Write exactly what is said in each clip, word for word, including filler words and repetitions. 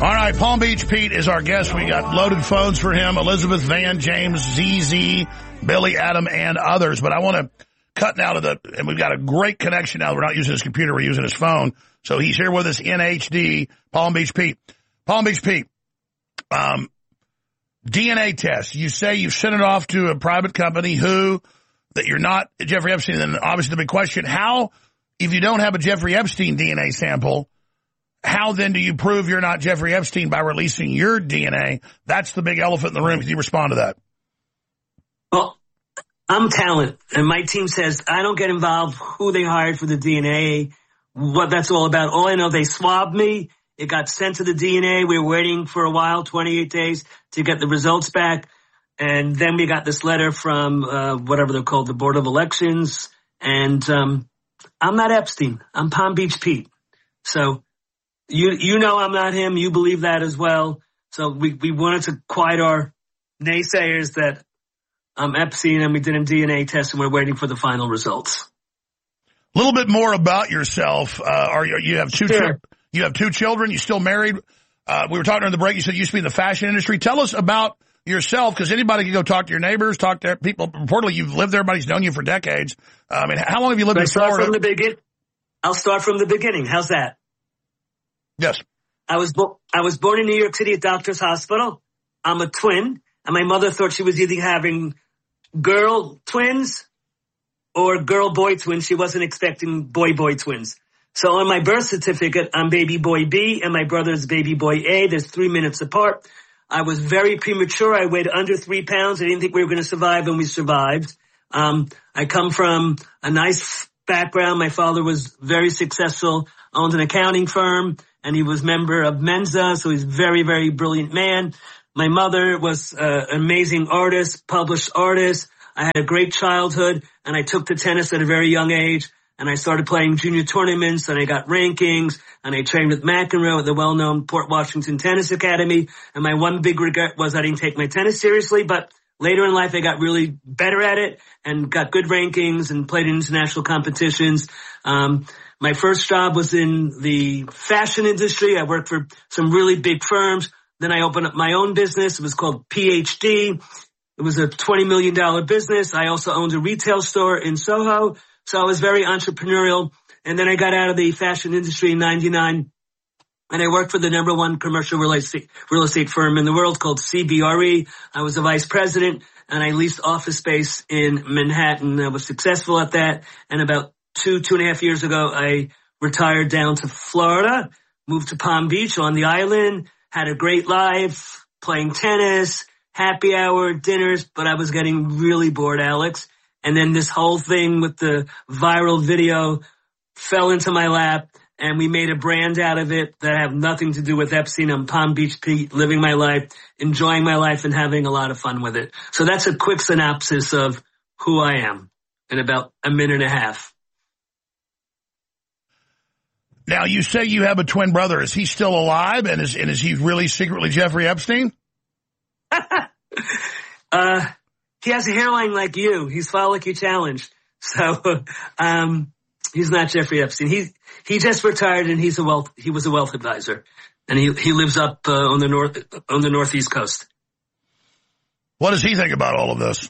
All right, Palm Beach Pete is our guest. We got loaded phones for him. Elizabeth, Van, James, Z Z, Billy, Adam, and others. But I want to cut now to the, and we've got a great connection now. We're not using his computer, we're using his phone. So he's here with us in H D, Palm Beach Pete. Palm Beach Pete, um, D N A test. You say you've sent it off to a private company who, that you're not Jeffrey Epstein. Then obviously the big question, how, if you don't have a Jeffrey Epstein D N A sample, how then do you prove you're not Jeffrey Epstein by releasing your D N A? That's the big elephant in the room. Can you respond to that? Well, I'm talent, and my team says I don't get involved who they hired for the D N A, what that's all about. All I know, they swabbed me. It got sent to the D N A. We were waiting for a while, twenty-eight days, to get the results back. And then we got this letter from uh, whatever they're called, the Board of Elections. And um, I'm not Epstein. I'm Palm Beach Pete. So you you know I'm not him. You believe that as well. So we, we wanted to quiet our naysayers that I'm Epstein, and we did a D N A test, and we're waiting for the final results. A little bit more about yourself. Uh, are you, you have two Sure. children? You have two children. You still married? Uh, we were talking during the break. You said you used to be in the fashion industry. Tell us about yourself, because anybody can go talk to your neighbors, talk to people. Reportedly, you've lived there. Everybody's known you for decades. Uh, I mean, how long have you lived in start Florida? From the begin- I'll start from the beginning. How's that? Yes. I was bo- I was born in New York City at Doctors Hospital. I'm a twin, and my mother thought she was either having girl twins or girl-boy twins. She wasn't expecting boy-boy twins. So on my birth certificate, I'm baby boy B, and my brother's baby boy A. There's three minutes apart. I was very premature. I weighed under three pounds. I didn't think we were going to survive, and we survived. Um, I come from a nice background. My father was very successful, owned an accounting firm, and he was member of Mensa, so he's a very, very brilliant man. My mother was uh, an amazing artist, published artist. I had a great childhood, and I took to tennis at a very young age, and I started playing junior tournaments, and I got rankings, and I trained with McEnroe at the well-known Port Washington Tennis Academy, and my one big regret was I didn't take my tennis seriously, but later in life I got really better at it and got good rankings and played in international competitions. Um, my first job was in the fashion industry. I worked for some really big firms. Then I opened up my own business. It was called P H D. It was a twenty million dollars business. I also owned a retail store in Soho. So I was very entrepreneurial. And then I got out of the fashion industry in ninety-nine. And I worked for the number one commercial real estate, real estate firm in the world called C B R E. I was the vice president, and I leased office space in Manhattan. I was successful at that. And about two, two and a half years ago, I retired down to Florida, moved to Palm Beach on the island, had a great life, playing tennis, happy hour, dinners, but I was getting really bored, Alex. And then this whole thing with the viral video fell into my lap, and we made a brand out of it that have nothing to do with Epstein. I'm Palm Beach Pete, living my life, enjoying my life, and having a lot of fun with it. So that's a quick synopsis of who I am in about a minute and a half. Now, you say you have a twin brother. Is he still alive, and is, and is he really secretly Jeffrey Epstein? uh, he has a hairline like you. He's follicle challenged. So, um, he's not Jeffrey Epstein. He, he just retired, and he's a wealth, he was a wealth advisor, and he, he lives up, uh, on the north, on the northeast coast. What does he think about all of this?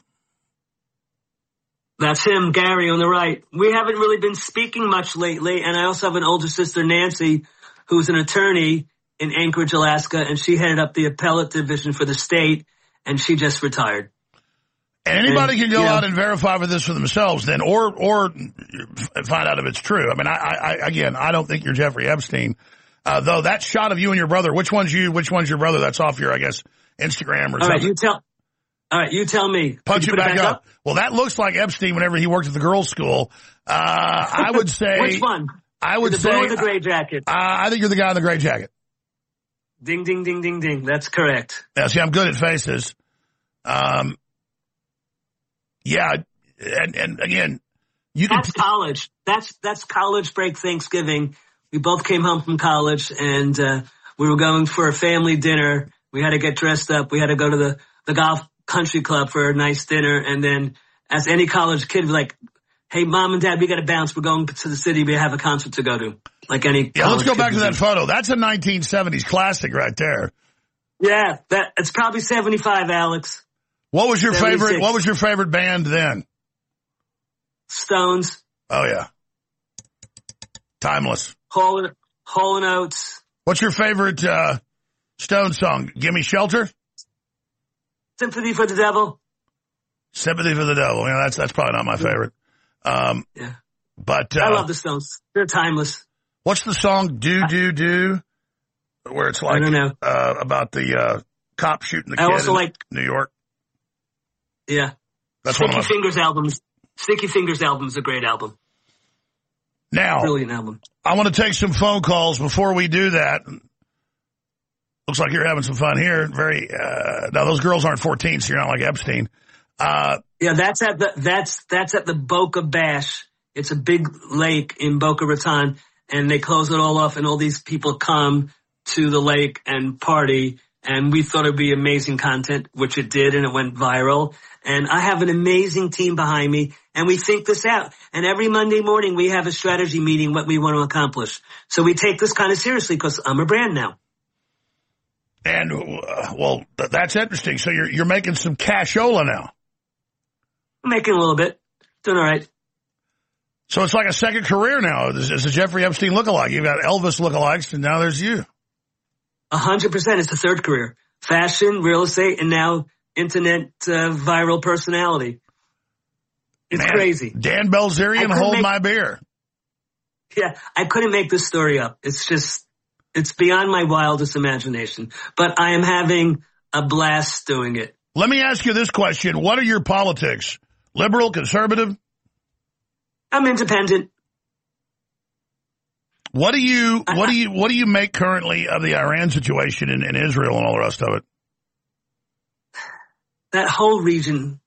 That's him, Gary, on the right. We haven't really been speaking much lately, and I also have an older sister, Nancy, who's an attorney in Anchorage, Alaska, and she headed up the appellate division for the state, and she just retired. And anybody and, can go you know, out and verify for this for themselves then, or or find out if it's true. I mean, I, I again, I don't think you're Jeffrey Epstein, uh, though that shot of you and your brother, which one's you, which one's your brother? That's off your, I guess, Instagram or all something. Right, you tell. All right, you tell me. Punch you it back, it back up? up. Well, that looks like Epstein whenever he worked at the girls' school. Uh, I would say. Which one? I would the say. blue or the gray jacket? Uh, I think you're the guy in the gray jacket. Ding, ding, ding, ding, ding. That's correct. Now, see, I'm good at faces. Um, yeah, and, and again, you can. That's college. That's that's college break Thanksgiving. We both came home from college, and uh, we were going for a family dinner. We had to get dressed up. We had to go to the, the golf country club for a nice dinner. And then as any college kid, like, hey, mom and dad, we got to bounce. We're going to the city. We have a concert to go to. like any. Yeah, let's go back to that do. photo. That's a nineteen seventies classic right there. Yeah, that it's probably seventy-five, Alex. What was your seventy-six. favorite? What was your favorite band then? Stones. Oh yeah, timeless. Hall Hall and Oates. What's your favorite uh, Stones song? Gimme Shelter. Sympathy for the Devil. Sympathy for the Devil. Yeah, that's that's probably not my favorite. Um, yeah, but uh, I love the Stones. They're timeless. What's the song "Do Do Do"? Where it's like I don't know. Uh, about the uh, cop shooting the I kid also in like New York. Yeah, That's Sticky one of my... Fingers albums. Sticky Fingers album's a great album. Now, brilliant album. I want to take some phone calls. Before we do that, looks like you're having some fun here. Very uh, now those girls aren't fourteen, so you're not like Epstein. Uh, yeah, that's at the that's that's at the Boca Bash. It's a big lake in Boca Raton, and they close it all off, and all these people come to the lake and party. And we thought it'd be amazing content, which it did, and it went viral. And I have an amazing team behind me, and we think this out. And every Monday morning, we have a strategy meeting, what we want to accomplish. So we take this kind of seriously because I'm a brand now. And, uh, well, th- that's interesting. So you're you're making some cashola now. I'm making a little bit. Doing all right. So it's like a second career now. It's a Jeffrey Epstein lookalike. You've got Elvis lookalikes, and now there's you. A hundred percent. It's the third career. Fashion, real estate, and now internet uh, viral personality. It's Man, crazy. Dan Bilzerian, hold make, my beer. Yeah, I couldn't make this story up. It's just, it's beyond my wildest imagination. But I am having a blast doing it. Let me ask you this question. What are your politics? Liberal, conservative? I'm independent. What do you what do you what do you make currently of the Iran situation in, in Israel and all the rest of it? That whole region